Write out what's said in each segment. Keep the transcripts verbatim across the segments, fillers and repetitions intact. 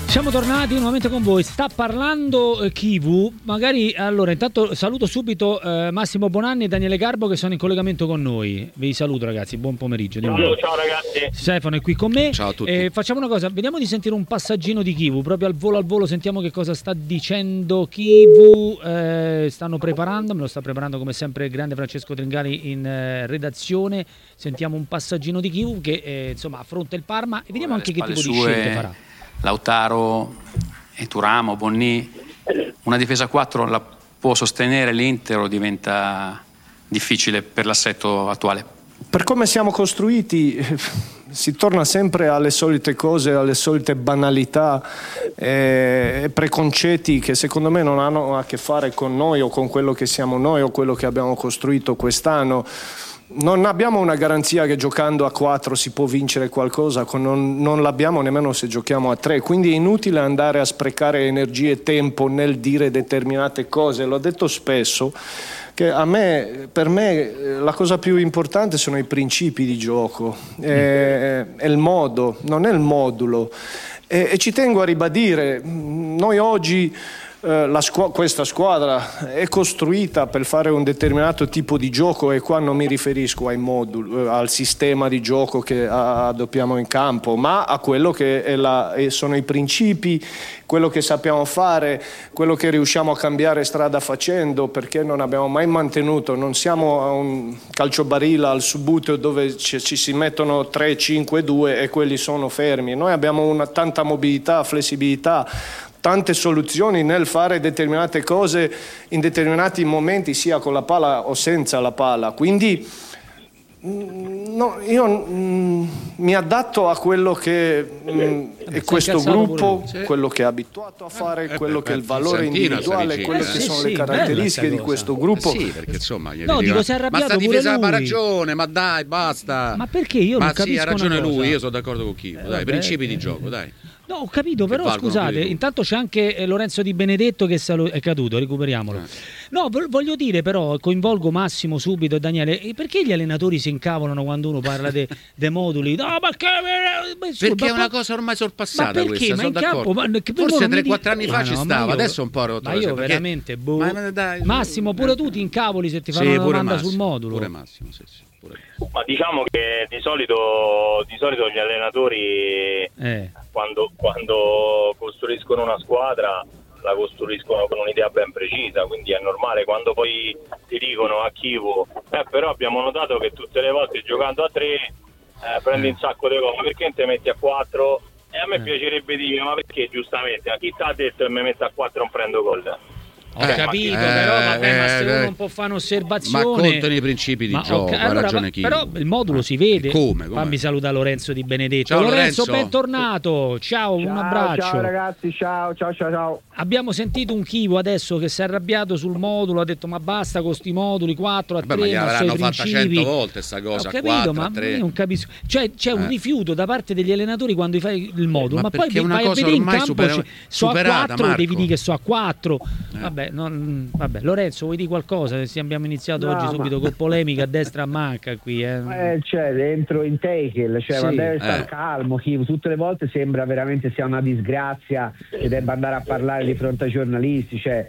Siamo tornati nuovamente con voi. Sta parlando eh, Kivu. Magari allora intanto saluto subito eh, Massimo Bonanni e Daniele Garbo che sono in collegamento con noi. Vi saluto ragazzi, buon pomeriggio. Ciao, ciao ragazzi. Stefano è qui con me. Ciao a tutti. Eh, facciamo una cosa, vediamo di sentire un passaggino di Kivu, proprio al volo al volo sentiamo che cosa sta dicendo Kivu. Eh, stanno preparando, me lo sta preparando come sempre il grande Francesco Tringali in eh, redazione. Sentiamo un passaggino di Kivu che eh, insomma affronta il Parma e vediamo anche che tipo di scelte farà. Lautaro e Turamo, Bonni, una difesa a quattro la può sostenere l'Inter o diventa difficile per l'assetto attuale? Per come siamo costruiti si torna sempre alle solite cose, alle solite banalità e eh, preconcetti che secondo me non hanno a che fare con noi o con quello che siamo noi o quello che abbiamo costruito quest'anno. Non abbiamo una garanzia che giocando a quattro si può vincere qualcosa, non, non l'abbiamo nemmeno se giochiamo a tre, quindi è inutile andare a sprecare energie e tempo nel dire determinate cose. L'ho detto spesso che a me, per me la cosa più importante sono i principi di gioco, è, è il modo, non è il modulo e, e ci tengo a ribadire, noi oggi Uh, la squ- questa squadra è costruita per fare un determinato tipo di gioco e qua non mi riferisco ai moduli, uh, al sistema di gioco che uh, adoppiamo in campo, ma a quello che è la, è, sono i principi, quello che sappiamo fare, quello che riusciamo a cambiare strada facendo, perché non abbiamo mai mantenuto, non siamo a un calciobarilla al Subuteo dove ci, ci si mettono tre, cinque, due e quelli sono fermi. Noi abbiamo una, tanta mobilità, flessibilità, tante soluzioni nel fare determinate cose in determinati momenti, sia con la palla o senza la palla. Quindi no, io mh, mi adatto a quello che mh, è questo gruppo, quello che è abituato a fare, eh, quello eh, che è il valore individuale, quello che eh, sono sì, le caratteristiche di questo gruppo. Eh sì, perché insomma gli no, dico, si è ma sta difesa ha ragione, ma dai, basta. Ma perché io non ma capisco? Ma sì, ha ragione una cosa. lui, io sono d'accordo con chi. Eh, dai, vabbè, principi eh, di gioco, dai. No, ho capito, che però scusate, intanto c'è anche Lorenzo Di Benedetto che è caduto, recuperiamolo. Eh. No, voglio dire però, coinvolgo Massimo subito e Daniele, perché gli allenatori si incavolano quando uno parla dei de moduli? No, perché... Perché è una cosa ormai sorpassata ma perché? questa, Ma sono in campo, ma, forse tre quattro anni fa ma ci no, stava, io, adesso un po' rotto. Ma io perché... veramente, boh. Ma dai, Massimo, pure tu ti incavoli se ti fanno sì, una domanda Massimo, sul modulo. Pure Massimo, sì, sì. Ma diciamo che di solito, di solito gli allenatori eh. quando, quando costruiscono una squadra la costruiscono con un'idea ben precisa, quindi è normale quando poi ti dicono a Kivu eh, però abbiamo notato che tutte le volte giocando a tre eh, prendi eh. un sacco di gol, ma perché non ti metti a quattro? E a me eh. piacerebbe dire ma perché giustamente, a chi ti ha detto che mi metto a quattro non prendo gol? Ho eh, capito, eh, però vabbè, ma se uno non può fare un'osservazione. Ma contano i principi di ma gioco, okay, allora, ha ragione chi. Però il modulo si vede. Come? come? Fammi salutare Lorenzo Di Benedetto. Ciao, Lorenzo, Lorenzo, bentornato. Ciao, ciao, un abbraccio. Ciao ragazzi, ciao, ciao, ciao, ciao. Abbiamo sentito un Kivu adesso che si è arrabbiato sul modulo, ha detto ma basta con sti moduli quattro a Beh, tre, ma ma l'hanno fatta cento volte sta cosa. Ho capito, quattro, ma tre. io non capisco. Cioè c'è un eh. rifiuto da parte degli allenatori quando fai il modulo, ma, ma poi una vai cosa a vedere in campo supera, cioè, so a quattro, Marco. devi dire che so a quattro. Eh. Vabbè, non, vabbè, Lorenzo, vuoi dire qualcosa? Se abbiamo iniziato no, oggi ma... subito con polemica a destra a manca qui, eh. eh cioè, dentro in tackle, cioè, sì. ma deve stare eh. calmo, Kivu. Tutte le volte sembra veramente sia una disgrazia che debba andare a parlare di fronte ai giornalisti, cioè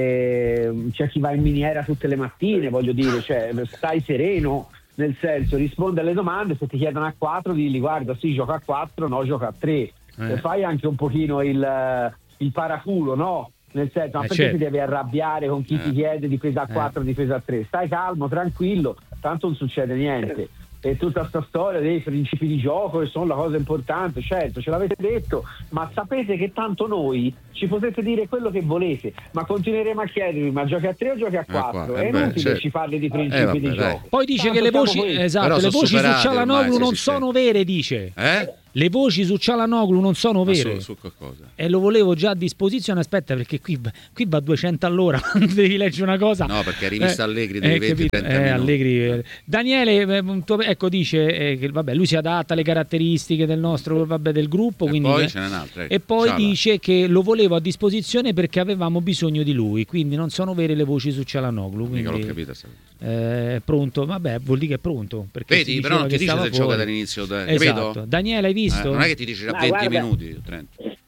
eh, c'è chi va in miniera tutte le mattine, voglio dire, cioè stai sereno, nel senso risponde alle domande, se ti chiedono a quattro digli guarda sì gioca a quattro, no gioca a tre, eh. e fai anche un pochino il, il paraculo, no? Nel senso, ma eh perché certo. ti devi arrabbiare con chi eh. ti chiede difesa a quattro, eh. difesa a tre? Stai calmo, tranquillo, tanto non succede niente. E tutta sta storia dei principi di gioco che sono la cosa importante, certo, ce l'avete detto, ma sapete che tanto noi ci potete dire quello che volete, ma continueremo a chiedervi ma giochi a tre o giochi a quattro? Eh, è beh, inutile certo. ci parli di principi eh, vabbè, di dai. gioco. Poi dice tanto che le voci, qui. esatto, le voci su Cialanoglu non sono vere, dice. Eh? Le voci su Cialanoglu non sono Ma vere. su, su cosa? E lo volevo già a disposizione, aspetta perché qui, qui va a duecento all'ora quando devi leggere una cosa. No, perché rivista eh, Allegri devi eh, venti trenta eh, minuti. Allegri, eh. Daniele, ecco, dice eh, che vabbè, lui si adatta alle caratteristiche del nostro vabbè, del gruppo. E quindi, poi eh, ce n'è un'altra. Ecco. E poi Ciala. dice che lo volevo a disposizione perché avevamo bisogno di lui, quindi non sono vere le voci su Cialanoglu. Quindi, l'ho capita, eh, è pronto, vabbè, vuol dire che è pronto. Vedi, però non ti dice se gioca dall'inizio. Da... Esatto. Capito? Daniele, hai visto? Eh, non è che ti dice da Ma venti guarda, minuti, trenta.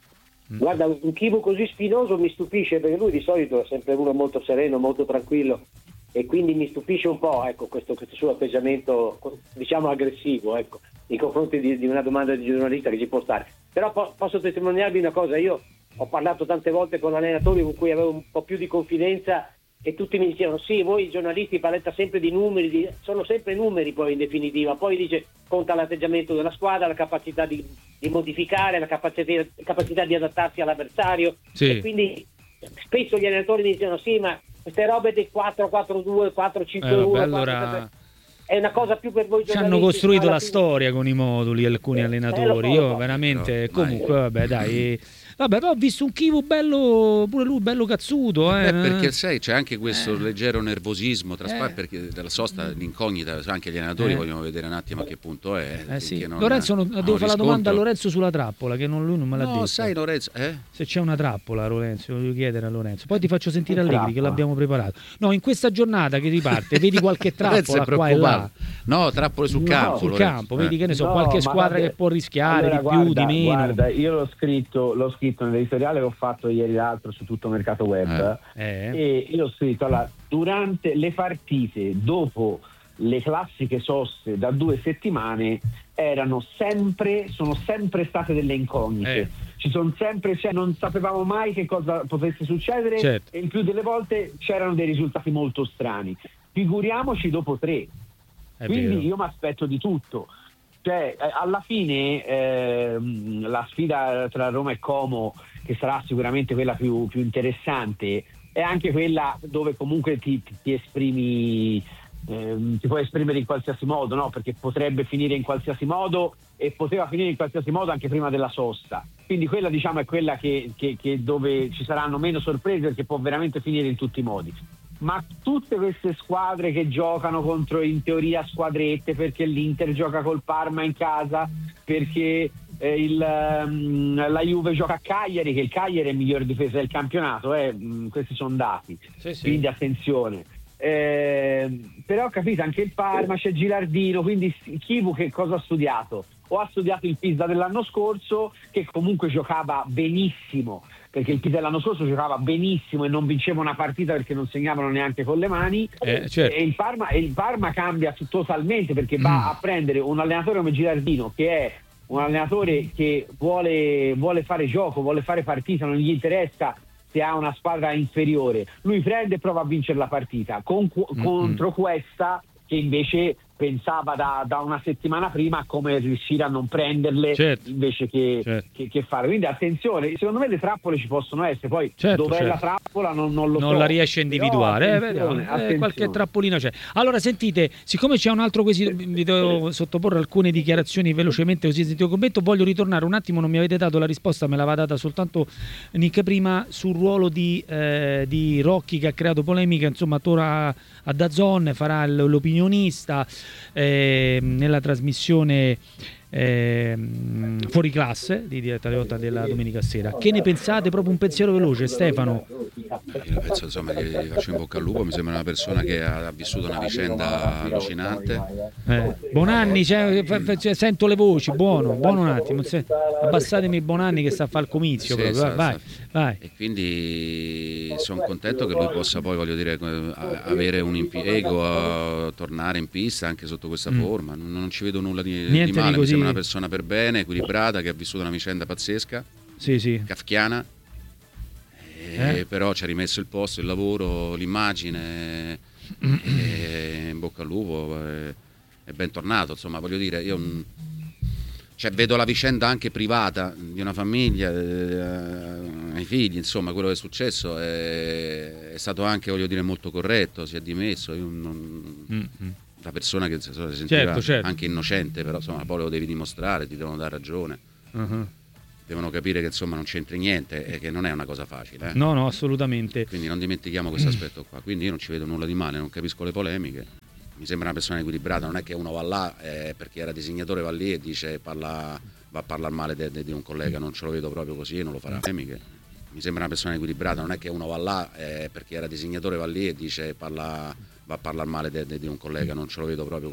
Guarda, un Chivu così spinoso mi stupisce, perché lui di solito è sempre uno molto sereno, molto tranquillo, e quindi mi stupisce un po', ecco, questo, questo suo atteggiamento, diciamo, aggressivo, ecco, nei confronti di, di una domanda di giornalista che ci può stare. Però po- posso testimoniarvi una cosa: io ho parlato tante volte con allenatori con cui avevo un po' più di confidenza, e tutti mi dicevano: sì, voi giornalisti parlate sempre di numeri, di... sono sempre numeri poi in definitiva, poi dice conta l'atteggiamento della squadra, la capacità di, di modificare, la capacità, capacità di adattarsi all'avversario, sì. E quindi spesso gli allenatori mi dicono: sì, ma queste robe dei quattro quattro due, quattro cinque uno, eh, allora... è una cosa più per voi ci giornalisti. hanno costruito la fine... storia con i moduli alcuni eh, allenatori, eh, so, io so. veramente no, comunque mai. vabbè dai vabbè però ho visto un Chivu bello, pure lui bello cazzuto, eh. Eh, perché sai, c'è anche questo eh. leggero nervosismo tra Eh. perché della sosta, l'incognita, anche gli allenatori Eh. vogliono vedere un attimo a che punto è. Eh sì. non, Lorenzo, non, non devo fare la domanda a riscontro. Lorenzo sulla trappola, che non, lui non me l'ha No, detto. sai Lorenzo, eh? Se c'è una trappola, Lorenzo, voglio chiedere a Lorenzo. Poi ti faccio sentire Che Allegri, che trappola? l'abbiamo preparato. No, in questa giornata che riparte, vedi qualche Lorenzo è trappola qua e là? preoccupato. No, trappole sul No, campo. Sul Lorenzo. campo, Eh. vedi che ne so, No, qualche ma squadra vabbè. che può rischiare Allora, di più, guarda, di meno. Guarda, io l'ho scritto, l'ho scritto nell'editoriale che ho fatto ieri l'altro su Tutto Mercato Web, Eh. e io ho scritto: allora, durante le partite dopo le classiche soste da due settimane erano sempre, sono sempre state delle incognite. Eh. Ci sono sempre, cioè, non sapevamo mai che cosa potesse succedere, Certo. e il più delle volte c'erano dei risultati molto strani. Figuriamoci dopo tre. È Quindi vero. io mi aspetto di tutto. Cioè, eh, alla fine ehm, la sfida tra Roma e Como, che sarà sicuramente quella più, più interessante, è anche quella dove comunque ti, ti, ti esprimi, ehm, ti puoi esprimere in qualsiasi modo, no? Perché potrebbe finire in qualsiasi modo, e poteva finire in qualsiasi modo anche prima della sosta. Quindi quella, diciamo, è quella che, che, che dove ci saranno meno sorprese, perché può veramente finire in tutti i modi. Ma tutte queste squadre che giocano contro, in teoria, squadrette, perché l'Inter gioca col Parma in casa, perché eh, il, um, la Juve gioca a Cagliari, che il Cagliari è il miglior difesa del campionato, eh, mh, questi sono dati, Sì, sì. quindi attenzione. Eh, però capite, anche il Parma, c'è Gilardino, quindi Chivu che cosa ha studiato? O ha studiato il Pisa dell'anno scorso, che comunque giocava benissimo, perché il Pisa dell'anno scorso giocava benissimo e non vinceva una partita perché non segnavano neanche con le mani, Eh, certo. e il Parma, e il Parma cambia t- totalmente, perché va Mm. a prendere un allenatore come Gilardino, che è un allenatore che vuole, vuole fare gioco, vuole fare partita, non gli interessa se ha una squadra inferiore, lui prende e prova a vincere la partita con, Mm-mm. contro questa che invece pensava da, da una settimana prima a come riuscire a non prenderle, Certo. invece che, Certo. che, che fare. Quindi attenzione, secondo me le trappole ci possono essere, poi Certo, dov'è certo. la trappola non, non lo so. Non la riesce a individuare, Però eh, attenzione, vediamo, eh, attenzione. qualche trappolina c'è. Allora sentite, siccome c'è un altro quesito, vi devo sottoporre alcune dichiarazioni velocemente così sentito il commento, voglio ritornare un attimo, non mi avete dato la risposta, me l'aveva data soltanto Nick prima, sul ruolo di, eh, di Rocchi, che ha creato polemica, insomma torna a DAZN, farà l- l'opinionista eh, nella trasmissione eh, fuori classe di diretta diretta della domenica sera. Che ne pensate? Proprio un pensiero veloce, Stefano. Io penso, insomma, che gli faccio in bocca al lupo, mi sembra una persona che ha vissuto una vicenda allucinante. Eh, Bonanni, cioè, fa- fa- cioè, sento le voci, buono, buono un attimo, se- abbassatemi Bonanni che sta a fare il comizio, Sì, proprio. sa- vai, sa- vai. E quindi sono contento che lui possa poi, voglio dire, eh, avere un impiego, a tornare in pista anche sotto questa Mm. forma. Non, non ci vedo nulla di, di Niente di male, mi così- sembra una persona per bene, equilibrata, che ha vissuto una vicenda pazzesca, Sì, sì. kafkiana, e Eh? però ci ha rimesso il posto, il lavoro, l'immagine, e in bocca al lupo, e, è bentornato, insomma, voglio dire, io mm, cioè, vedo la vicenda anche privata di una famiglia, eh, ai figli, insomma, quello che è successo è, è stato anche, voglio dire, molto corretto, si è dimesso, io non, Mm-hmm. la persona che si sentiva Certo, certo. anche innocente, però insomma poi lo devi dimostrare, ti devono dare ragione, Uh-huh. devono capire che insomma non c'entri niente e che non è una cosa facile, eh. No, no, assolutamente. Quindi non dimentichiamo questo aspetto qua, quindi io non ci vedo nulla di male, non capisco le polemiche, mi sembra una persona equilibrata, non è che uno va là eh, perché era disegnatore, va lì e dice parla, va a parlare male de- de- di un collega, non ce lo vedo proprio così e non lo farà. Polemiche. Mi sembra una persona equilibrata, non è che uno va là eh, perché era disegnatore, va lì e dice parla, va a parlare male de- de- di un collega, non ce lo vedo proprio